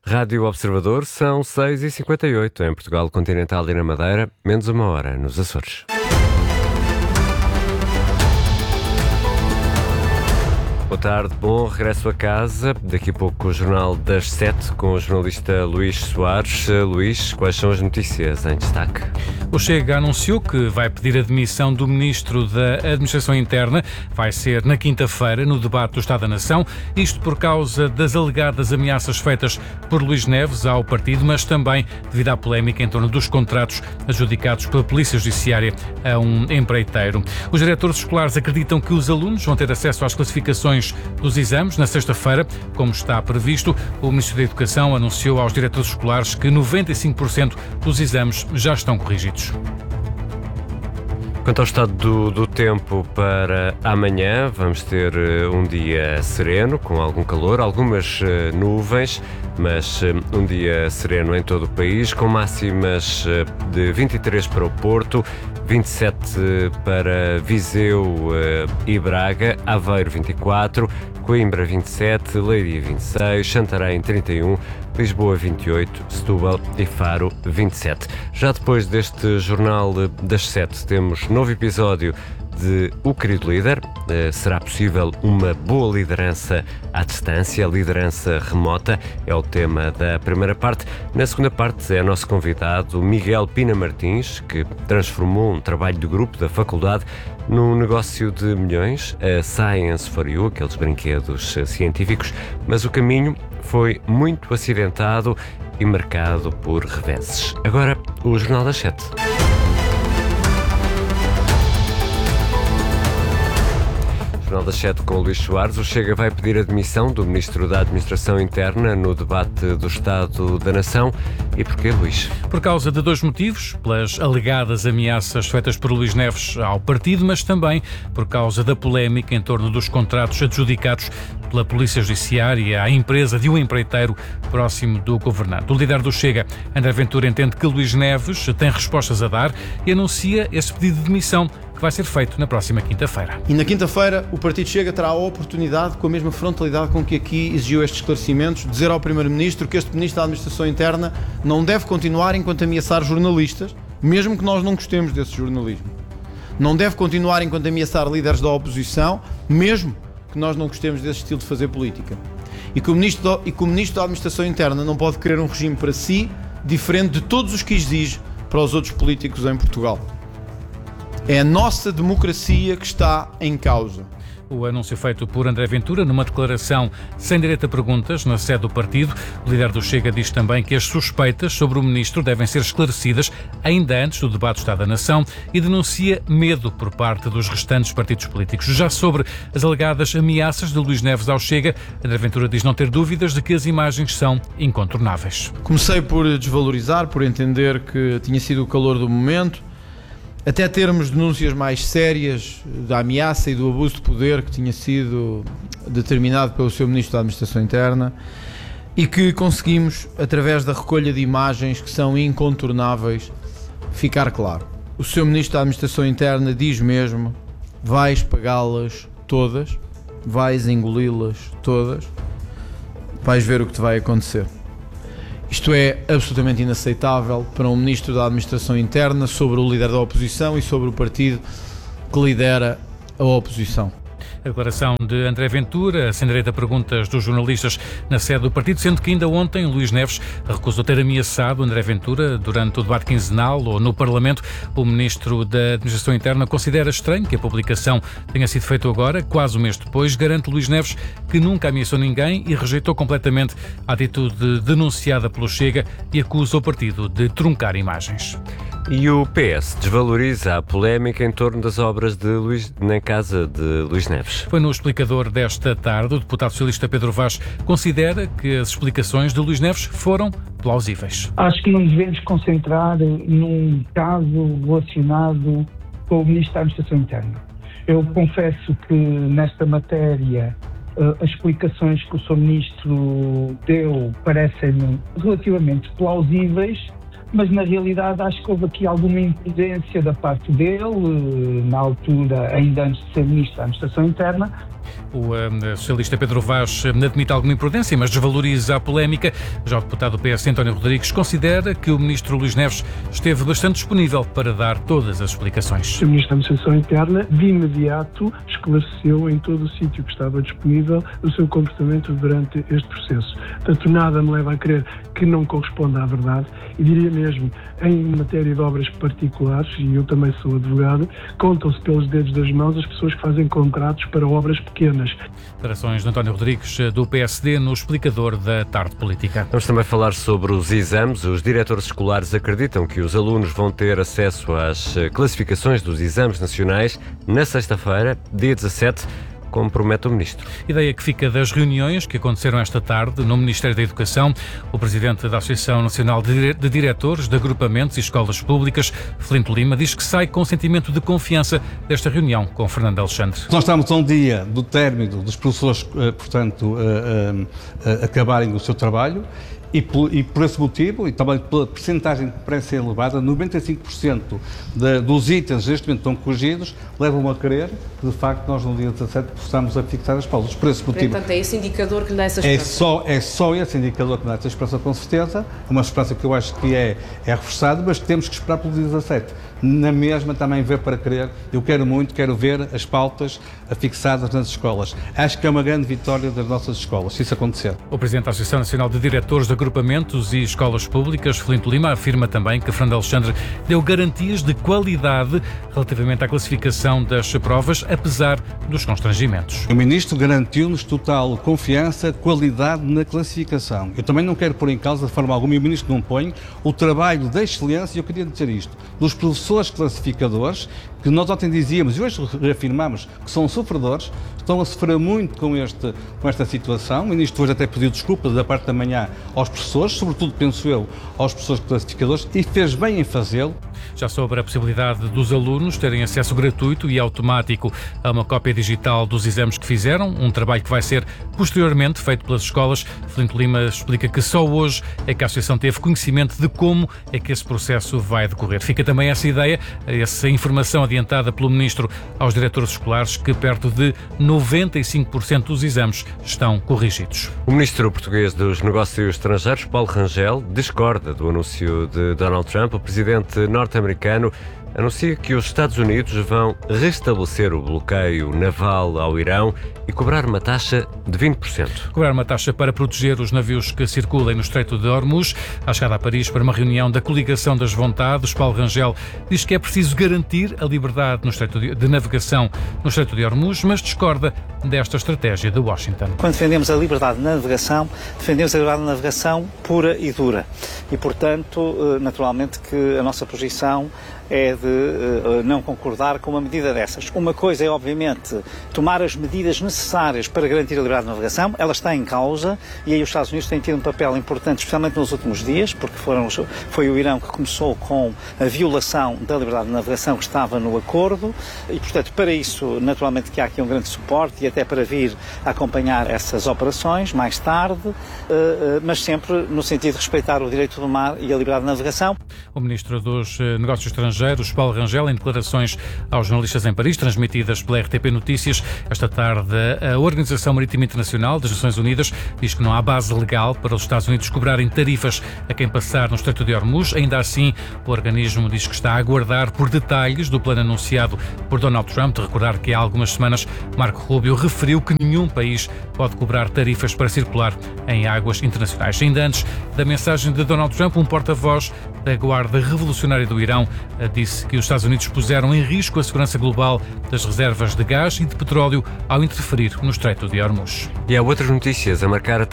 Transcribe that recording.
Rádio Observador, são 6h58 em Portugal continental e na Madeira, menos 1 hora nos Açores. Boa tarde, bom regresso a casa. Daqui a pouco o Jornal das 7 com o jornalista Luís Soares. Luís, quais são as notícias em destaque? O Chega anunciou que vai pedir a demissão do Ministro da Administração Interna. Vai ser na quinta-feira, no debate do Estado da Nação. Isto por causa das alegadas ameaças feitas por Luís Neves ao partido, mas também devido à polémica em torno dos contratos adjudicados pela Polícia Judiciária a um empreiteiro. Os diretores escolares acreditam que os alunos vão ter acesso às classificações dos exames na sexta-feira, como está previsto. O Ministro da Educação anunciou aos diretores escolares que 95% dos exames já estão corrigidos. Quanto ao estado do tempo para amanhã, vamos ter um dia sereno, com algum calor, algumas nuvens, mas um dia sereno em todo o país, com máximas de 23 para o Porto, 27 para Viseu e Braga, Aveiro 24, Coimbra 27, Leiria 26, Santarém 31, Lisboa 28, Setúbal e Faro 27. Já depois deste Jornal das 7 temos novo episódio de O Querido Líder. Será possível uma boa liderança à distância, liderança remota, é o tema da primeira parte. Na segunda parte é nosso convidado Miguel Pina Martins, que transformou um trabalho de grupo da faculdade num negócio de milhões, a Science for You, aqueles brinquedos científicos, mas o caminho foi muito acidentado e marcado por reveses. Agora, o Jornal das 7. Jornal das 7 com o Luís Soares. O Chega vai pedir a demissão do Ministro da Administração Interna no debate do Estado da Nação. E porquê, Luís? Por causa de dois motivos: pelas alegadas ameaças feitas por Luís Neves ao partido, mas também por causa da polémica em torno dos contratos adjudicados pela Polícia Judiciária à empresa de um empreiteiro próximo do governante. O líder do Chega, André Ventura, entende que Luís Neves tem respostas a dar e anuncia esse pedido de demissão, que vai ser feito na próxima quinta-feira. E na quinta-feira o Partido Chega terá a oportunidade, com a mesma frontalidade com que aqui exigiu estes esclarecimentos, de dizer ao Primeiro-Ministro que este Ministro da Administração Interna não deve continuar enquanto ameaçar jornalistas, mesmo que nós não gostemos desse jornalismo. Não deve continuar enquanto ameaçar líderes da oposição, mesmo que nós não gostemos desse estilo de fazer política. E que o Ministro da Administração Interna não pode querer um regime para si diferente de todos os que exige para os outros políticos em Portugal. É a nossa democracia que está em causa. O anúncio feito por André Ventura numa declaração sem direito a perguntas na sede do partido. O líder do Chega diz também que as suspeitas sobre o ministro devem ser esclarecidas ainda antes do debate do Estado da Nação e denuncia medo por parte dos restantes partidos políticos. Já sobre as alegadas ameaças de Luís Neves ao Chega, André Ventura diz não ter dúvidas de que as imagens são incontornáveis. Comecei por desvalorizar, por entender que tinha sido o calor do momento, até termos denúncias mais sérias da ameaça e do abuso de poder que tinha sido determinado pelo seu Ministro da Administração Interna e que conseguimos, através da recolha de imagens que são incontornáveis, ficar claro. O seu Ministro da Administração Interna diz mesmo: vais pagá-las todas, vais engoli-las todas, vais ver o que te vai acontecer. Isto é absolutamente inaceitável para um Ministro da Administração Interna sobre o líder da oposição e sobre o partido que lidera a oposição. A declaração de André Ventura, sem direito a perguntas dos jornalistas na sede do partido, sendo que ainda ontem Luís Neves recusou ter ameaçado André Ventura durante o debate quinzenal ou no Parlamento. O Ministro da Administração Interna considera estranho que a publicação tenha sido feita agora, quase um mês depois. Garante Luís Neves que nunca ameaçou ninguém e rejeitou completamente a atitude denunciada pelo Chega e acusa o partido de truncar imagens. E o PS desvaloriza a polémica em torno das obras na casa de Luís Neves. Foi no explicador desta tarde. O deputado socialista Pedro Vaz considera que as explicações de Luís Neves foram plausíveis. Acho que não devemos concentrar num caso relacionado com o Ministro da Administração Interna. Eu confesso que nesta matéria as explicações que o Sr. Ministro deu parecem relativamente plausíveis, mas na realidade acho que houve aqui alguma imprudência da parte dele, na altura, ainda antes de ser Ministro da Administração Interna, O socialista Pedro Vaz admite alguma imprudência, mas desvaloriza a polémica. Já o deputado do PS, António Rodrigues, considera que o ministro Luís Neves esteve bastante disponível para dar todas as explicações. O ministro da Administração Interna, de imediato, esclareceu em todo o sítio que estava disponível o seu comportamento durante este processo. Portanto, nada me leva a crer que não corresponda à verdade e diria mesmo, em matéria de obras particulares, e eu também sou advogado, contam-se pelos dedos das mãos as pessoas que fazem contratos para obras pequenas. Declarações de António Rodrigues, do PSD, no explicador da Tarde Política. Vamos também falar sobre os exames. Os diretores escolares acreditam que os alunos vão ter acesso às classificações dos exames nacionais na sexta-feira, dia 17, como promete o Ministro. Ideia que fica das reuniões que aconteceram esta tarde no Ministério da Educação. O Presidente da Associação Nacional de Diretores de Agrupamentos e Escolas Públicas, Filipe Lima, diz que sai com sentimento de confiança desta reunião com Fernando Alexandre. Nós estamos a um dia do término dos professores, portanto, acabarem o seu trabalho. E por esse motivo, e também pela percentagem que parece ser elevada, 95% dos itens neste momento estão corrigidos, levam a crer que, de facto, nós no dia 17 possamos fixar as pausas. Por esse motivo. Portanto, é esse indicador que lhe dá essa esperança? É só esse indicador que lhe dá essa esperança, com certeza. Uma esperança que eu acho que é reforçada, mas temos que esperar pelo dia 17. Na mesma também ver para crer. Eu quero ver as pautas fixadas nas escolas. Acho que é uma grande vitória das nossas escolas, se isso acontecer. O Presidente da Associação Nacional de Diretores de Agrupamentos e Escolas Públicas, Filipe Lima, afirma também que Fernando Alexandre deu garantias de qualidade relativamente à classificação das provas, apesar dos constrangimentos. O Ministro garantiu-nos total confiança, qualidade na classificação. Eu também não quero pôr em causa de forma alguma, e o Ministro não põe, o trabalho da excelência, e eu queria dizer isto, dos professores classificadores, que nós ontem dizíamos e hoje reafirmamos que são sofredores, estão a sofrer muito com esta situação. O Ministro hoje até pediu desculpa da parte da manhã aos professores, sobretudo, penso eu, aos professores classificadores, e fez bem em fazê-lo. Já sobre a possibilidade dos alunos terem acesso gratuito e automático a uma cópia digital dos exames que fizeram, um trabalho que vai ser posteriormente feito pelas escolas, Filipe Lima explica que só hoje é que a Associação teve conhecimento de como é que esse processo vai decorrer. Fica também essa ideia, essa informação adiantada pelo Ministro aos diretores escolares, que perto de 95% dos exames estão corrigidos. O Ministro português dos Negócios Estrangeiros, Paulo Rangel, discorda do anúncio de Donald Trump. O presidente norte-americano anuncia que os Estados Unidos vão restabelecer o bloqueio naval ao Irão e cobrar uma taxa de 20%. Cobrar uma taxa para proteger os navios que circulem no Estreito de Hormuz. À chegada a Paris para uma reunião da Coligação das Vontades, Paulo Rangel diz que é preciso garantir a liberdade de navegação no Estreito de Hormuz, mas discorda desta estratégia de Washington. Quando defendemos a liberdade de navegação, defendemos a liberdade de navegação pura e dura. E, portanto, naturalmente que a nossa posição é de não concordar com uma medida dessas. Uma coisa é, obviamente, tomar as medidas necessárias para garantir a liberdade de navegação. Ela está em causa e aí os Estados Unidos têm tido um papel importante, especialmente nos últimos dias, porque foi o Irão que começou com a violação da liberdade de navegação que estava no acordo e, portanto, para isso, naturalmente que há aqui um grande suporte e até para vir acompanhar essas operações mais tarde, mas sempre no sentido de respeitar o direito do mar e a liberdade de navegação. O Ministro dos Negócios Estrangeiros, Paulo Rangel, em declarações aos jornalistas em Paris, transmitidas pela RTP Notícias. Esta tarde, a Organização Marítima Internacional das Nações Unidas diz que não há base legal para os Estados Unidos cobrarem tarifas a quem passar no Estreito de Hormuz. Ainda assim, o organismo diz que está a aguardar por detalhes do plano anunciado por Donald Trump. De recordar que há algumas semanas, Marco Rubio referiu que nenhum país pode cobrar tarifas para circular em águas internacionais. Ainda antes da mensagem de Donald Trump, um porta-voz da Guarda Revolucionária do Irão disse que os Estados Unidos puseram em risco a segurança global das reservas de gás e de petróleo ao interferir no Estreito de Hormuz. E há outras notícias a marcar a